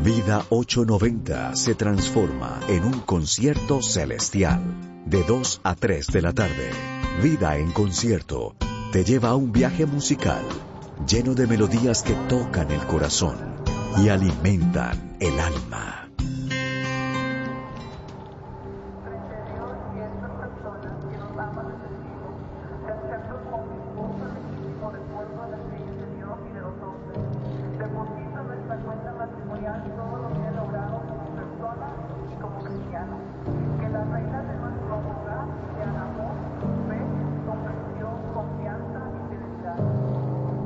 Vida 890 se transforma en un concierto celestial. De 2 a 3 de la tarde, Vida en Concierto te lleva a un viaje musical lleno de melodías que tocan el corazón y alimentan el alma.